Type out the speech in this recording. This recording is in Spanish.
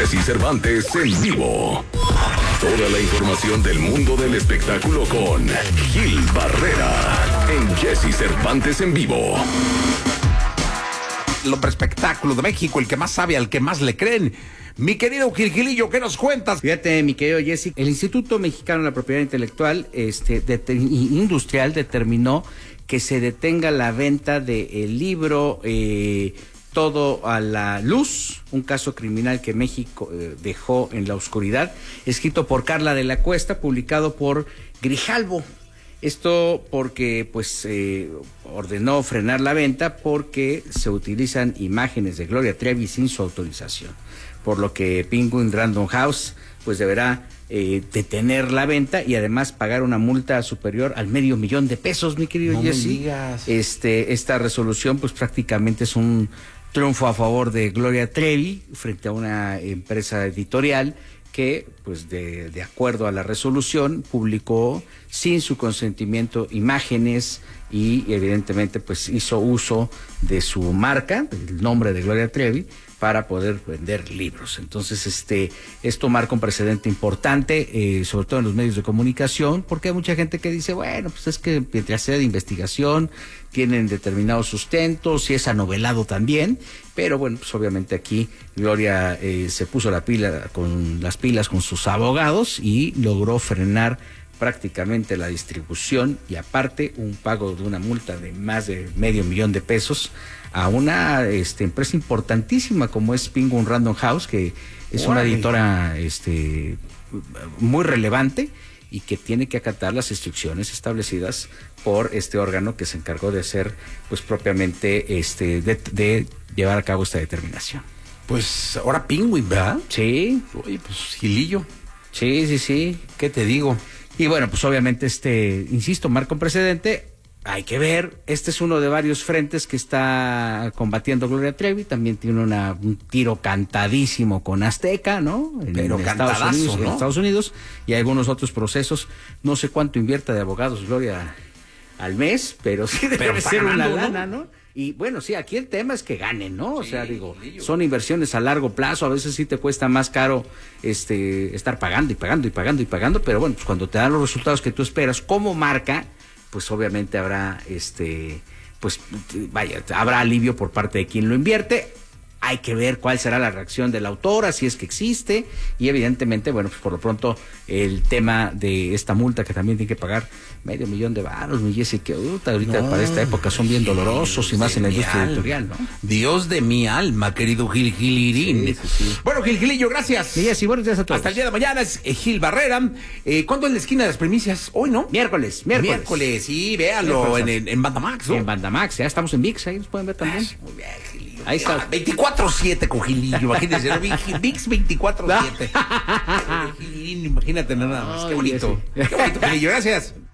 Jesse Cervantes en vivo. Toda la información del mundo del espectáculo con Gil Barrera en Jesse Cervantes en vivo. El hombre espectáculo de México, el que más sabe, al que más le creen. Mi querido Gilgilillo, ¿qué nos cuentas? Fíjate, mi querido Jesse, el Instituto Mexicano de la Propiedad Intelectual Industrial determinó que se detenga la venta del libro Todo a la Luz, un caso criminal que México dejó en la oscuridad, escrito por Carla de la Cuesta, publicado por Grijalbo. Esto porque ordenó frenar la venta porque se utilizan imágenes de Gloria Trevi sin su autorización, por lo que Penguin Random House deberá detener la venta y además pagar una multa superior al $500,000, mi querido Jesse. No me digas. Esta resolución prácticamente es un triunfo a favor de Gloria Trevi frente a una empresa editorial que, de acuerdo a la resolución, publicó sin su consentimiento imágenes y evidentemente hizo uso de su marca, el nombre de Gloria Trevi, para poder vender libros. Entonces, esto marca un precedente importante, sobre todo en los medios de comunicación, porque hay mucha gente que dice, bueno, es que mientras sea de investigación, tienen determinados sustentos y es anovelado también, pero bueno, obviamente aquí Gloria se puso las pilas con sus abogados y logró frenar prácticamente la distribución y aparte un pago de una multa de más de $500,000 a una empresa importantísima como es Penguin Random House, que es una editora muy relevante y que tiene que acatar las instrucciones establecidas por este órgano que se encargó de hacer propiamente de llevar a cabo esta determinación. Pues ahora Penguin, ¿verdad? Sí. Oye, Gilillo. Sí. ¿Qué te digo? Y bueno, obviamente insisto, marca un precedente. Hay que ver, este es uno de varios frentes que está combatiendo Gloria Trevi, también tiene un tiro cantadísimo con Azteca, ¿no? En Estados Unidos, y algunos otros procesos. No sé cuánto invierta de abogados Gloria al mes, pero sí debe ser una lana, ¿no? Y bueno, sí, aquí el tema es que ganen, ¿no? Sí, son inversiones a largo plazo, a veces sí te cuesta más caro estar pagando y pagando, pero bueno, cuando te dan los resultados que tú esperas como marca, obviamente habrá habrá alivio por parte de quien lo invierte. Hay que ver cuál será la reacción de la autora, si es que existe, y evidentemente, por lo pronto, el tema de esta multa que también tiene que pagar $500,000, mi Jesse, que ahorita para esta época son bien dolorosos y más en la industria editorial, ¿no? Dios de mi alma, querido Gilgilirín. Sí. Bueno, Gilgilillo, gracias. Mi Jesse, buenos días a todos. Hasta el día de mañana es Gil Barrera. ¿Cuándo es la esquina de las primicias? Hoy, ¿no? Miércoles, sí, véanlo en Bandamax, ¿no? En Bandamax, ya estamos en ViX, ahí nos pueden ver también. Muy bien, Gilillo. Ahí está. 24/7 con Gilillo, imagínense, ViX 24/7. Imagínate nada más, qué bonito, Gilillo, gracias.